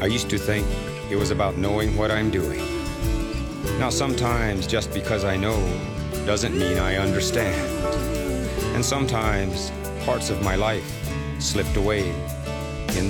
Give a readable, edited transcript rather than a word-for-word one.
I used to think it was about knowing what I'm doing. Now sometimes just because I know doesn't mean I understand. And sometimes parts of my life slipped away